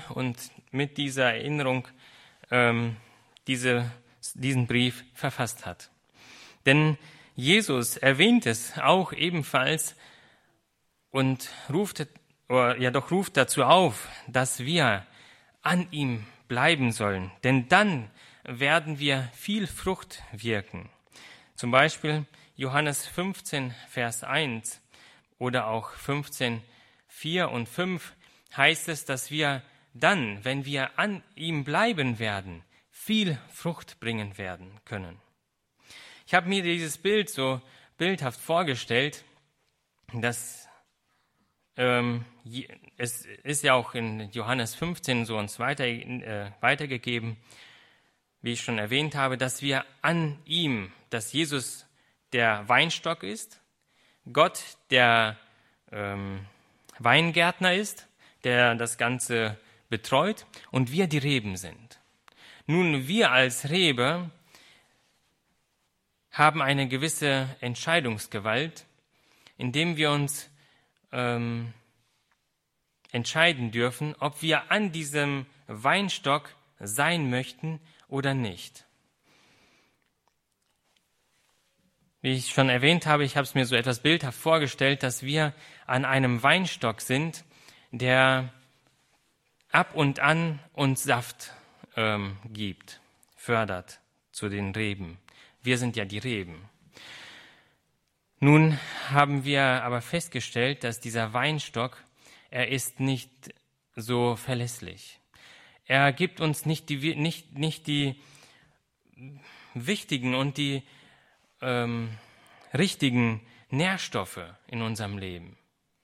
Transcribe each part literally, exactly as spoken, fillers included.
und mit dieser Erinnerung ähm, diese, diesen Brief verfasst hat. Denn Jesus erwähnt es auch ebenfalls und ruft, oder ja doch ruft dazu auf, dass wir an ihm bleiben sollen. Denn dann werden wir viel Frucht wirken. Zum Beispiel Johannes fünfzehn, Vers eins oder auch fünfzehn, vier und fünf heißt es, dass wir dann, wenn wir an ihm bleiben werden, viel Frucht bringen werden können. Ich habe mir dieses Bild so bildhaft vorgestellt, dass ähm, es ist ja auch in Johannes fünfzehn so uns weiter, äh, weitergegeben, wie ich schon erwähnt habe, dass wir an ihm, dass Jesus der Weinstock ist, Gott der ähm, Weingärtner ist, der das Ganze betreut und wir die Reben sind. Nun, wir als Rebe haben eine gewisse Entscheidungsgewalt, indem wir uns ähm, entscheiden dürfen, ob wir an diesem Weinstock sein möchten oder nicht. Wie ich schon erwähnt habe, ich habe es mir so etwas bildhaft vorgestellt, dass wir an einem Weinstock sind, der ab und an uns Saft ähm, gibt, fördert zu den Reben. Wir sind ja die Reben. Nun haben wir aber festgestellt, dass dieser Weinstock, er ist nicht so verlässlich. Er gibt uns nicht die, nicht, nicht die wichtigen und die ähm, richtigen Nährstoffe in unserem Leben.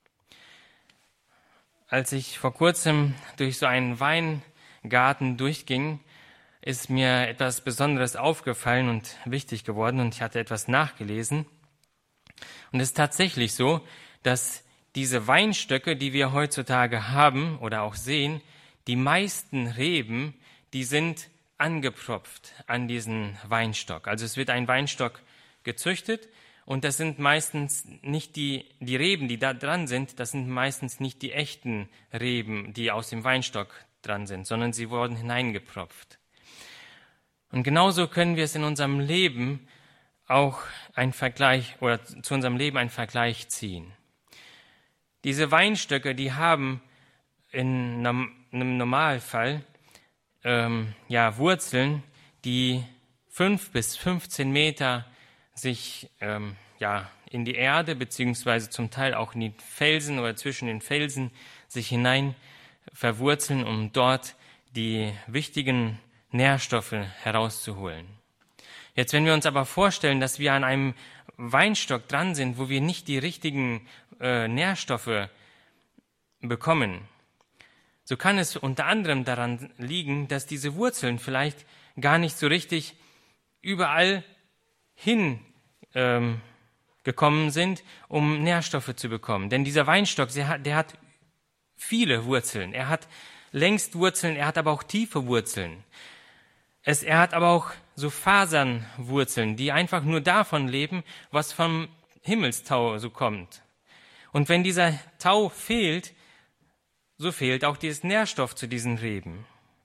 Als ich vor kurzem durch so einen Weingarten durchging, ist mir etwas Besonderes aufgefallen und wichtig geworden und ich hatte etwas nachgelesen. Und es ist tatsächlich so, dass diese Weinstöcke, die wir heutzutage haben oder auch sehen, die meisten Reben, die sind angepropft an diesen Weinstock. Also es wird ein Weinstock gezüchtet und das sind meistens nicht die, die Reben, die da dran sind, das sind meistens nicht die echten Reben, die aus dem Weinstock dran sind, sondern sie wurden hineingepropft. Und genauso können wir es in unserem Leben auch ein Vergleich oder zu unserem Leben einen Vergleich ziehen. Diese Weinstöcke, die haben in einem Normalfall ähm, ja, Wurzeln, die fünf bis fünfzehn Meter sich ähm, ja, in die Erde beziehungsweise zum Teil auch in die Felsen oder zwischen den Felsen sich hinein verwurzeln, um dort die wichtigen Nährstoffe herauszuholen. Jetzt, wenn wir uns aber vorstellen, dass wir an einem Weinstock dran sind, wo wir nicht die richtigen äh, Nährstoffe bekommen, so kann es unter anderem daran liegen, dass diese Wurzeln vielleicht gar nicht so richtig überall hin ähm, gekommen sind, um Nährstoffe zu bekommen. Denn dieser Weinstock, der hat, der hat viele Wurzeln. Er hat längst Wurzeln, er hat aber auch tiefe Wurzeln. Es, er hat aber auch so Fasernwurzeln, die einfach nur davon leben, was vom Himmelstau so kommt. Und wenn dieser Tau fehlt, so fehlt auch dieses Nährstoff zu diesen Reben.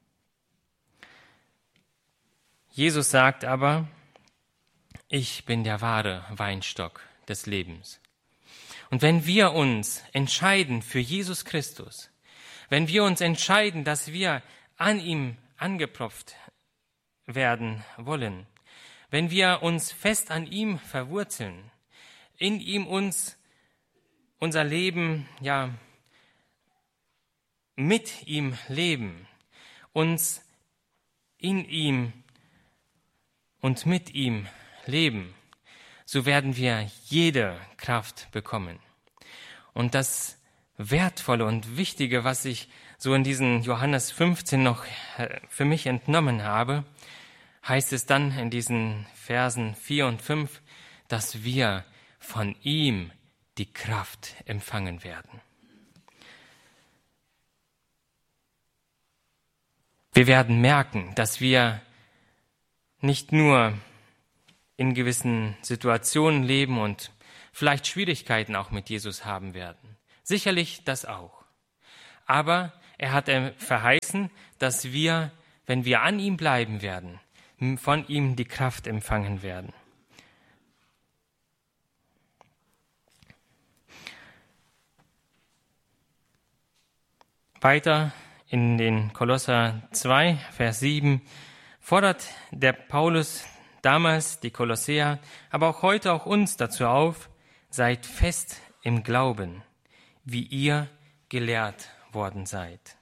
Jesus sagt aber, ich bin der wahre Weinstock des Lebens. Und wenn wir uns entscheiden für Jesus Christus, wenn wir uns entscheiden, dass wir an ihm angepropft werden wollen, wenn wir uns fest an ihm verwurzeln, in ihm uns unser Leben, ja, mit ihm leben, uns in ihm und mit ihm leben, so werden wir jede Kraft bekommen. Und das Wertvolle und Wichtige, was ich so in diesen Johannes fünfzehn noch für mich entnommen habe, heißt es dann in diesen Versen vier und fünf, dass wir von ihm die Kraft empfangen werden. Wir werden merken, dass wir nicht nur in gewissen Situationen leben und vielleicht Schwierigkeiten auch mit Jesus haben werden. Sicherlich das auch. Aber er hat verheißen, dass wir, wenn wir an ihm bleiben werden, von ihm die Kraft empfangen werden. Weiter in den Kolosser zwei, Vers sieben fordert der Paulus damals die Kolosseer, aber auch heute auch uns dazu auf, seid fest im Glauben, wie ihr gelehrt worden seid.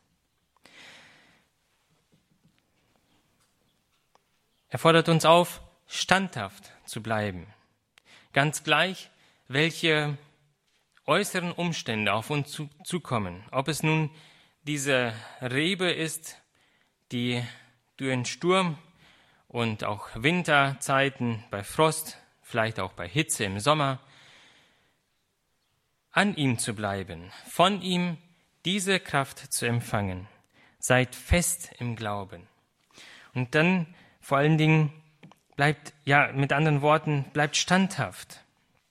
Er fordert uns auf, standhaft zu bleiben, ganz gleich, welche äußeren Umstände auf uns zu, zukommen, ob es nun diese Rebe ist, die durch den Sturm und auch Winterzeiten bei Frost, vielleicht auch bei Hitze im Sommer, an ihm zu bleiben, von ihm diese Kraft zu empfangen. Seid fest im Glauben. Und dann vor allen Dingen bleibt, ja, mit anderen Worten, bleibt standhaft.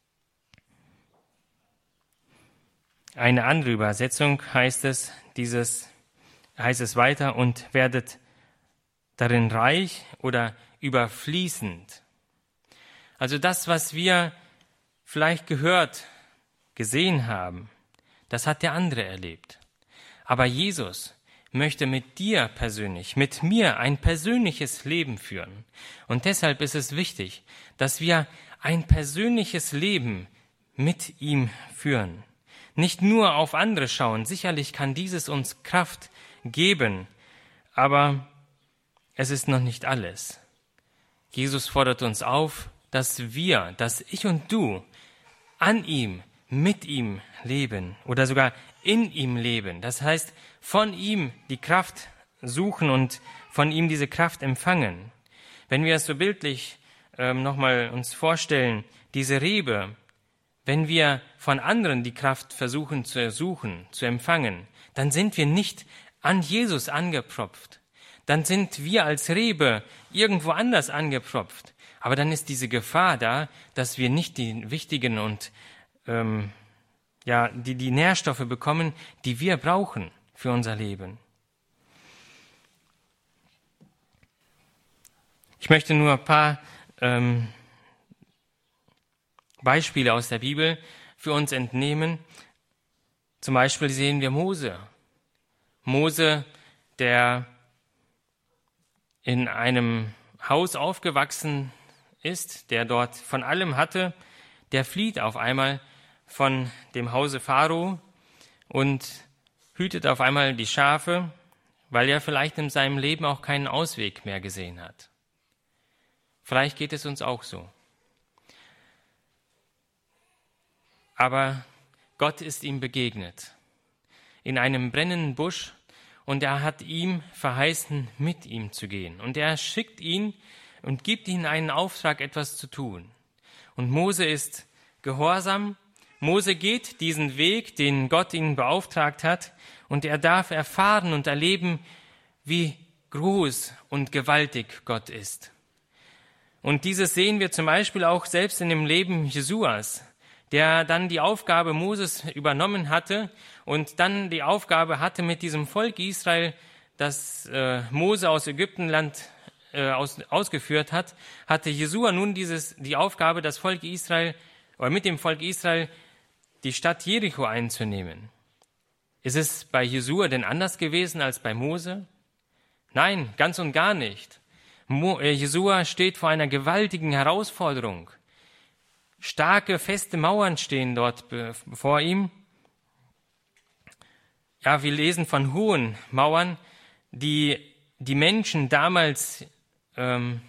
Eine andere Übersetzung heißt es, dieses, heißt es weiter, und werdet darin reich oder überfließend. Also das, was wir vielleicht gehört, gesehen haben, das hat der andere erlebt. Aber Jesus möchte mit dir persönlich, mit mir ein persönliches Leben führen. Und deshalb ist es wichtig, dass wir ein persönliches Leben mit ihm führen. Nicht nur auf andere schauen. Sicherlich kann dieses uns Kraft geben, aber es ist noch nicht alles. Jesus fordert uns auf, dass wir, dass ich und du an ihm, mit ihm leben oder sogar in ihm leben. Das heißt, von ihm die Kraft suchen und von ihm diese Kraft empfangen. Wenn wir es so bildlich ähm, nochmal uns vorstellen, diese Rebe, wenn wir von anderen die Kraft versuchen zu ersuchen, zu empfangen, dann sind wir nicht an Jesus angepropft. Dann sind wir als Rebe irgendwo anders angepropft. Aber dann ist diese Gefahr da, dass wir nicht die wichtigen und ähm, ja, die, die Nährstoffe bekommen, die wir brauchen für unser Leben. Ich möchte nur ein paar ähm, Beispiele aus der Bibel für uns entnehmen. Zum Beispiel sehen wir Mose. Mose, der in einem Haus aufgewachsen ist, der dort von allem hatte, der flieht auf einmal von dem Hause Pharao und hütet auf einmal die Schafe, weil er vielleicht in seinem Leben auch keinen Ausweg mehr gesehen hat. Vielleicht geht es uns auch so. Aber Gott ist ihm begegnet in einem brennenden Busch und er hat ihm verheißen, mit ihm zu gehen. Und er schickt ihn und gibt ihm einen Auftrag, etwas zu tun. Und Mose ist gehorsam. Mose geht diesen Weg, den Gott ihn beauftragt hat, und er darf erfahren und erleben, wie groß und gewaltig Gott ist. Und dieses sehen wir zum Beispiel auch selbst in dem Leben Jesuas, der dann die Aufgabe Moses übernommen hatte und dann die Aufgabe hatte mit diesem Volk Israel, das äh, Mose aus Ägyptenland äh, aus, ausgeführt hat, hatte Jesua nun dieses, die Aufgabe, das Volk Israel, oder mit dem Volk Israel die Stadt Jericho einzunehmen. Ist es bei Jesua denn anders gewesen als bei Mose? Nein, ganz und gar nicht. Mo, äh, Jesua steht vor einer gewaltigen Herausforderung. Starke, feste Mauern stehen dort vor ihm. Ja, wir lesen von hohen Mauern, die die Menschen damals ähm,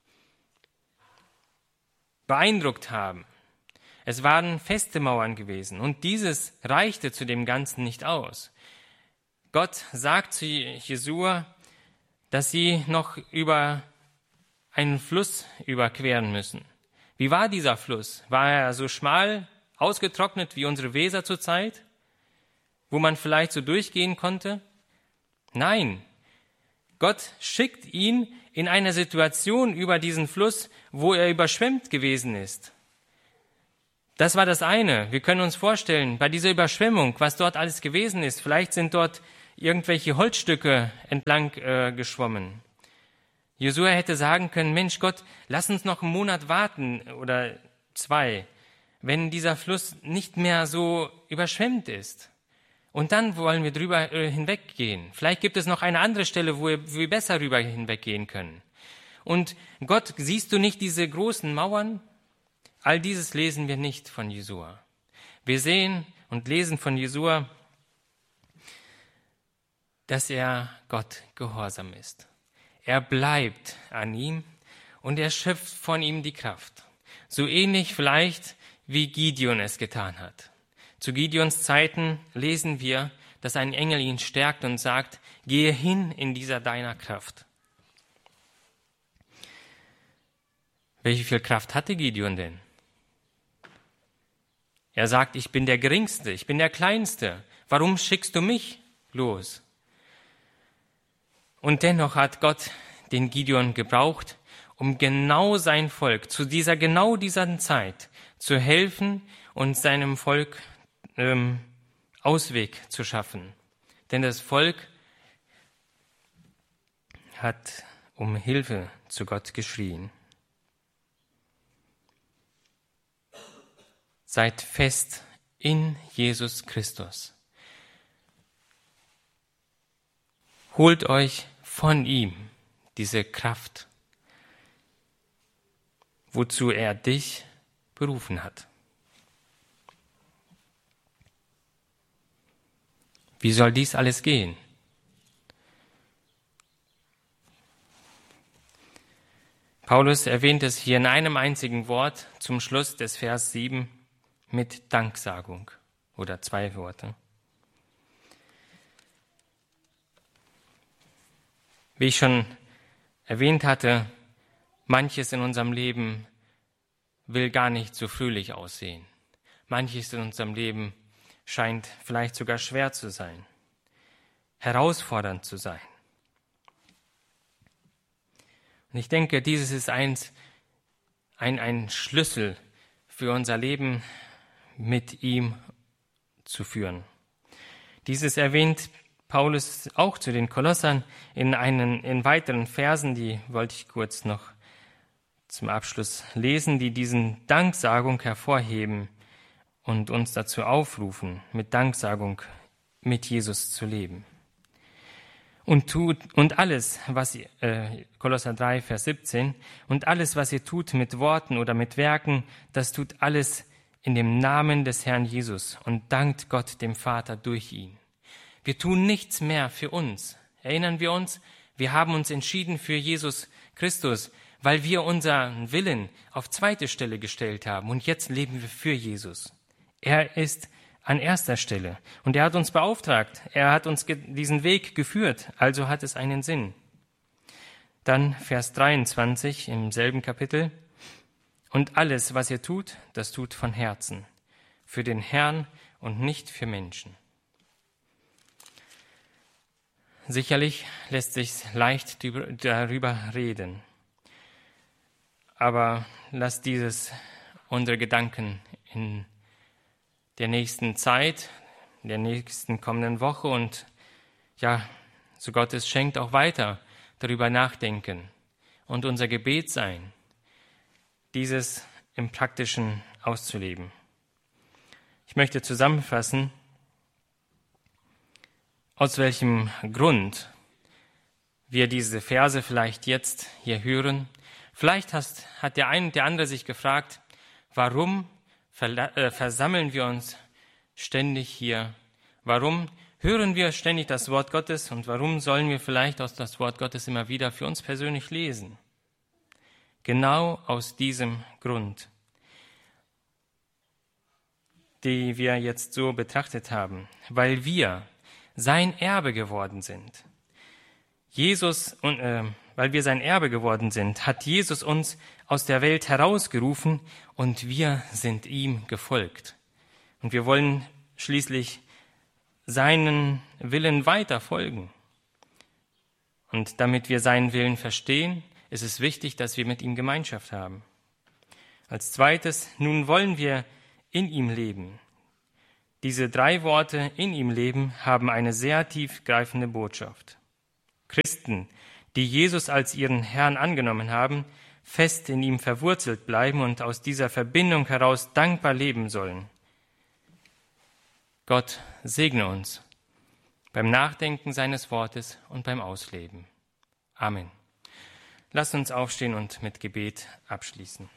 beeindruckt haben. Es waren feste Mauern gewesen und dieses reichte zu dem Ganzen nicht aus. Gott sagt zu Jesua, dass sie noch über einen Fluss überqueren müssen. Wie war dieser Fluss? War er so schmal, ausgetrocknet wie unsere Weser zurzeit, wo man vielleicht so durchgehen konnte? Nein, Gott schickt ihn in eine Situation über diesen Fluss, wo er überschwemmt gewesen ist. Das war das eine. Wir können uns vorstellen, bei dieser Überschwemmung, was dort alles gewesen ist, vielleicht sind dort irgendwelche Holzstücke entlang äh, geschwommen. Josua hätte sagen können, Mensch Gott, lass uns noch einen Monat warten oder zwei, wenn dieser Fluss nicht mehr so überschwemmt ist. Und dann wollen wir drüber äh, hinweggehen. Vielleicht gibt es noch eine andere Stelle, wo wir, wo wir besser drüber hinweggehen können. Und Gott, siehst du nicht diese großen Mauern? All dieses lesen wir nicht von Josua. Wir sehen und lesen von Josua, dass er Gott gehorsam ist. Er bleibt an ihm und er schöpft von ihm die Kraft. So ähnlich vielleicht, wie Gideon es getan hat. Zu Gideons Zeiten lesen wir, dass ein Engel ihn stärkt und sagt, gehe hin in dieser deiner Kraft. Welche viel Kraft hatte Gideon denn? Er sagt, ich bin der Geringste, ich bin der Kleinste. Warum schickst du mich los? Und dennoch hat Gott den Gideon gebraucht, um genau sein Volk zu dieser genau dieser Zeit zu helfen und seinem Volk ähm, Ausweg zu schaffen. Denn das Volk hat um Hilfe zu Gott geschrien. Seid fest in Jesus Christus. Holt euch von ihm diese Kraft, wozu er dich berufen hat. Wie soll dies alles gehen? Paulus erwähnt es hier in einem einzigen Wort zum Schluss des Vers sieben mit Danksagung oder zwei Worte. Wie ich schon erwähnt hatte, manches in unserem Leben will gar nicht so fröhlich aussehen. Manches in unserem Leben scheint vielleicht sogar schwer zu sein, herausfordernd zu sein. Und ich denke, dieses ist eins, ein, ein Schlüssel für unser Leben mit ihm zu führen. Dieses erwähnt Paulus auch zu den Kolossern in, einen, in weiteren Versen, die wollte ich kurz noch zum Abschluss lesen, die diesen Danksagung hervorheben und uns dazu aufrufen, mit Danksagung mit Jesus zu leben. Und tut und alles, was ihr, äh, Kolosser drei, Vers siebzehn, und alles, was ihr tut mit Worten oder mit Werken, das tut alles in dem Namen des Herrn Jesus und dankt Gott dem Vater durch ihn. Wir tun nichts mehr für uns. Erinnern wir uns, wir haben uns entschieden für Jesus Christus, weil wir unseren Willen auf zweite Stelle gestellt haben und jetzt leben wir für Jesus. Er ist an erster Stelle und er hat uns beauftragt, er hat uns ge- diesen Weg geführt, also hat es einen Sinn. Dann Vers dreiundzwanzig im selben Kapitel. Und alles, was ihr tut, das tut von Herzen, für den Herrn und nicht für Menschen. Sicherlich lässt sich leicht darüber reden, aber lasst dieses unsere Gedanken in der nächsten Zeit, in der nächsten kommenden Woche und ja, so Gott es schenkt, auch weiter darüber nachdenken und unser Gebet sein, dieses im Praktischen auszuleben. Ich möchte zusammenfassen, aus welchem Grund wir diese Verse vielleicht jetzt hier hören. Vielleicht hast, hat der eine und der andere sich gefragt, warum verla- äh, versammeln wir uns ständig hier? Warum hören wir ständig das Wort Gottes und warum sollen wir vielleicht aus das Wort Gottes immer wieder für uns persönlich lesen? Genau aus diesem Grund, die wir jetzt so betrachtet haben, weil wir sein Erbe geworden sind. Jesus, und, äh, weil wir sein Erbe geworden sind, hat Jesus uns aus der Welt herausgerufen und wir sind ihm gefolgt. Und wir wollen schließlich seinen Willen weiter folgen. Und damit wir seinen Willen verstehen, ist es wichtig, dass wir mit ihm Gemeinschaft haben. Als zweites, nun wollen wir in ihm leben. Diese drei Worte, in ihm leben, haben eine sehr tiefgreifende Botschaft. Christen, die Jesus als ihren Herrn angenommen haben, fest in ihm verwurzelt bleiben und aus dieser Verbindung heraus dankbar leben sollen. Gott segne uns beim Nachdenken seines Wortes und beim Ausleben. Amen. Lasst uns aufstehen und mit Gebet abschließen.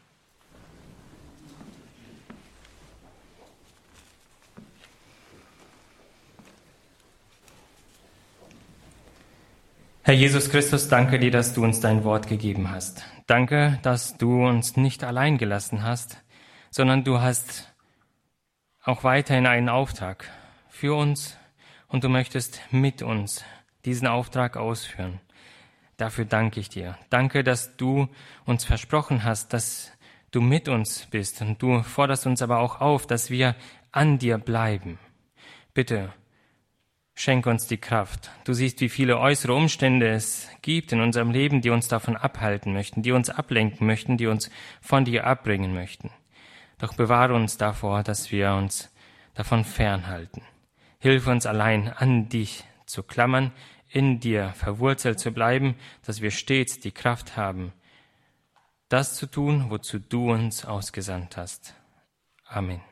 Herr Jesus Christus, danke dir, dass du uns dein Wort gegeben hast. Danke, dass du uns nicht allein gelassen hast, sondern du hast auch weiterhin einen Auftrag für uns und du möchtest mit uns diesen Auftrag ausführen. Dafür danke ich dir. Danke, dass du uns versprochen hast, dass du mit uns bist und du forderst uns aber auch auf, dass wir an dir bleiben. Bitte, schenk uns die Kraft. Du siehst, wie viele äußere Umstände es gibt in unserem Leben, die uns davon abhalten möchten, die uns ablenken möchten, die uns von dir abbringen möchten. Doch bewahre uns davor, dass wir uns davon fernhalten. Hilf uns allein, an dich zu klammern, in dir verwurzelt zu bleiben, dass wir stets die Kraft haben, das zu tun, wozu du uns ausgesandt hast. Amen.